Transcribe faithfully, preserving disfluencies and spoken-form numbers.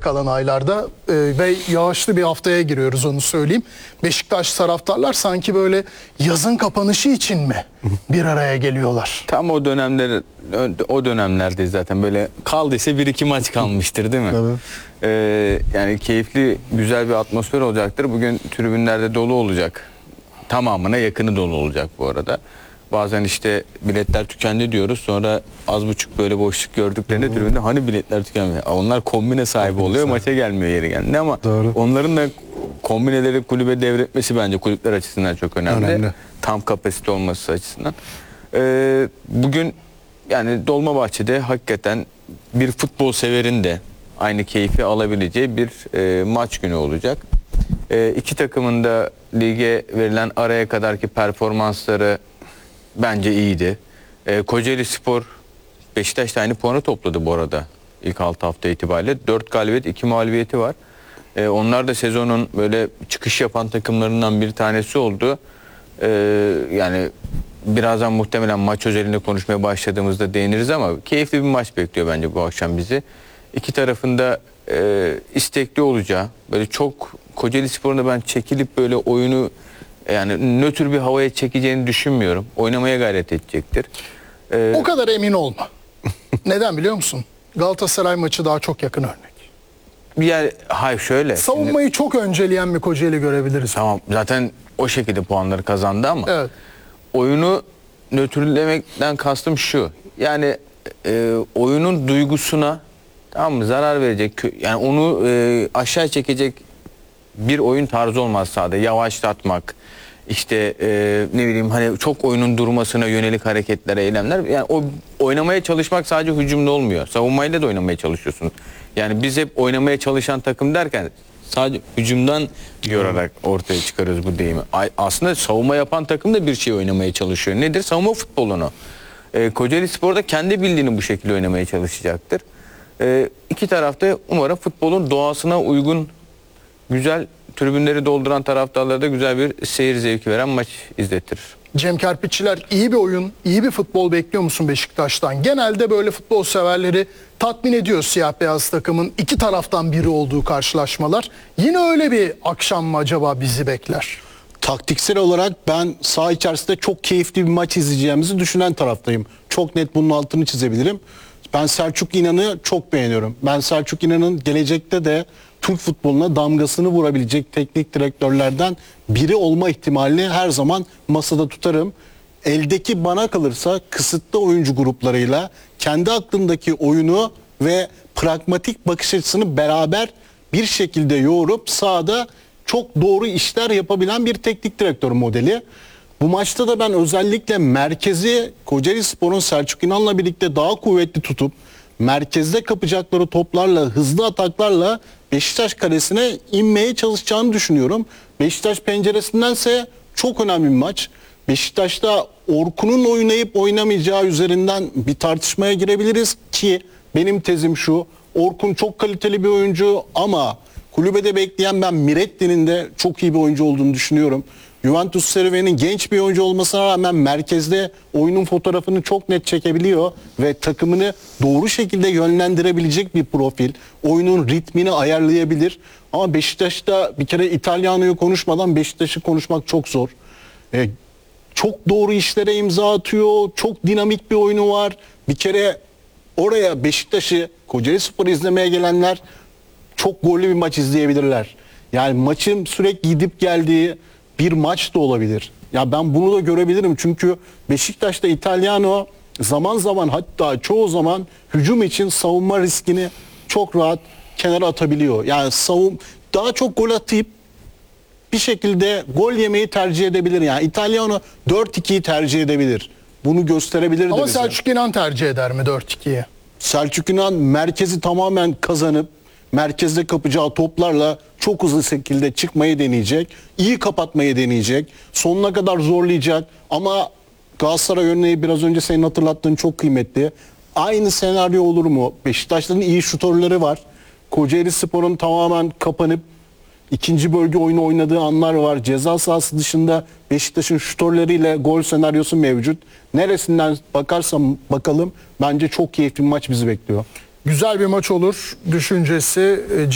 kalan aylarda e, ve yağışlı bir haftaya giriyoruz, onu söyleyeyim. Beşiktaş taraftarlar sanki böyle yazın kapanışı için mi bir araya geliyorlar? Tam o dönemler, o dönemlerde zaten böyle kaldıysa bir iki maç kalmıştır değil mi? Evet. Ee, yani keyifli, güzel bir atmosfer olacaktır. Bugün tribünlerde dolu olacak. Tamamına yakını dolu olacak bu arada. Bazen işte biletler tükendi diyoruz. Sonra az buçuk böyle boşluk gördüklerinde tribünde hani biletler tükenmiyor. Onlar kombine sahibi oluyor. sahibi. Maça gelmiyor yeri geldiğinde ama Doğru. onların da kombineleri kulübe devretmesi bence kulüpler açısından çok önemli. Önemli. Tam kapasite olması açısından. Ee, bugün yani Dolmabahçe'de hakikaten bir futbol severin de aynı keyfi alabileceği bir e, maç günü olacak. E, iki takımın da lige verilen araya kadarki performansları bence iyiydi. E, Kocaelispor Beşiktaş'ta aynı puanı topladı bu arada ilk altı hafta itibariyle. dört galibiyet, iki mağlubiyeti var. E, onlar da sezonun böyle çıkış yapan takımlarından bir tanesi oldu. E, yani birazdan muhtemelen maç özelinde konuşmaya başladığımızda değiniriz ama keyifli bir maç bekliyor bence bu akşam bizi. İki tarafında e, istekli olacağı, böyle çok Kocaelispor'un da ben çekilip böyle oyunu yani nötr bir havaya çekeceğini düşünmüyorum. Oynamaya gayret edecektir. Ee, O kadar emin olma. Neden biliyor musun? Galatasaray maçı daha çok yakın örnek. bir yer, hayır şöyle. Şimdi, Savunmayı çok önceleyen bir Kocaeli görebiliriz. tamam zaten o şekilde puanları kazandı ama Evet. oyunu nötrlemekten kastım şu. Yani e, oyunun duygusuna tamam mı zarar verecek, yani onu e, aşağı çekecek bir oyun tarzı olmaz sahada. Yavaşlatmak, işte e, ne bileyim hani çok oyunun durmasına yönelik hareketler, eylemler. Yani o oynamaya çalışmak sadece hücumda olmuyor. Savunmayla da oynamaya çalışıyorsunuz. Yani biz hep oynamaya çalışan takım derken sadece hücumdan yorarak ortaya çıkarıyoruz bu deyimi. Ay, aslında savunma yapan takım da bir şey oynamaya çalışıyor. Nedir? Savunma futbolunu. E, Kocaelispor da kendi bildiğini bu şekilde oynamaya çalışacaktır. E, iki tarafta umarım futbolun doğasına uygun, güzel, tribünleri dolduran taraftarlara da güzel bir seyir zevki veren maç izlettirir. Cem Kerpiççiler, iyi bir oyun, iyi bir futbol bekliyor musun Beşiktaş'tan? Genelde böyle futbol severleri tatmin ediyor siyah beyaz takımın iki taraftan biri olduğu karşılaşmalar. Yine öyle bir akşam mı acaba bizi bekler? Taktiksel olarak ben saha içerisinde çok keyifli bir maç izleyeceğimizi düşünen taraftayım. Çok net bunun altını çizebilirim. Ben Selçuk İnan'ı çok beğeniyorum. Ben Selçuk İnan'ın gelecekte de Türk futboluna damgasını vurabilecek teknik direktörlerden biri olma ihtimalini her zaman masada tutarım. Eldeki bana kalırsa kısıtlı oyuncu gruplarıyla kendi aklındaki oyunu ve pragmatik bakış açısını beraber bir şekilde yoğurup sahada çok doğru işler yapabilen bir teknik direktör modeli. Bu maçta da ben özellikle merkezi Kocaelispor'un Selçuk İnan'la birlikte daha kuvvetli tutup merkezde kapacakları toplarla, hızlı ataklarla Beşiktaş kalesine inmeye çalışacağını düşünüyorum. Beşiktaş penceresindense çok önemli bir maç. Beşiktaş'ta Orkun'un oynayıp oynamayacağı üzerinden bir tartışmaya girebiliriz ki benim tezim şu: Orkun çok kaliteli bir oyuncu ama kulübede bekleyen ben Miretti'nin de çok iyi bir oyuncu olduğunu düşünüyorum. Juventus serüveninin genç bir oyuncu olmasına rağmen merkezde oyunun fotoğrafını çok net çekebiliyor ve takımını doğru şekilde yönlendirebilecek bir profil. Oyunun ritmini ayarlayabilir. Ama Beşiktaş'ta bir kere İtalyano'yu konuşmadan Beşiktaş'ı konuşmak çok zor. Ee, çok doğru işlere imza atıyor. Çok dinamik bir oyunu var. Bir kere oraya Beşiktaş'ı, Kocaelispor'u izlemeye gelenler çok gollü bir maç izleyebilirler. Yani maçın sürekli gidip geldiği bir maç da olabilir. Ya ben bunu da görebilirim çünkü Beşiktaş'ta İtalyano zaman zaman, hatta çoğu zaman hücum için savunma riskini çok rahat kenara atabiliyor. Yani savun daha çok gol atıp bir şekilde gol yemeyi tercih edebilir. Yani İtalyano dört ikiyi tercih edebilir. Bunu gösterebilir de Ama bize. Selçuk İnan tercih eder mi dört ikiyi? Selçuk İnan merkezi tamamen kazanıp merkezde kapacağı toplarla çok hızlı şekilde çıkmayı deneyecek. İyi kapatmayı deneyecek. Sonuna kadar zorlayacak. Ama Galatasaray örneği biraz önce senin hatırlattığın çok kıymetli. Aynı senaryo olur mu? Beşiktaş'ın iyi şutörleri var. Kocaelispor'un tamamen kapanıp ikinci bölge oyunu oynadığı anlar var. Ceza sahası dışında Beşiktaş'ın şutörleriyle gol senaryosu mevcut. Neresinden bakarsam bakalım bence çok keyifli bir maç bizi bekliyor. Güzel bir maç olur düşüncesi.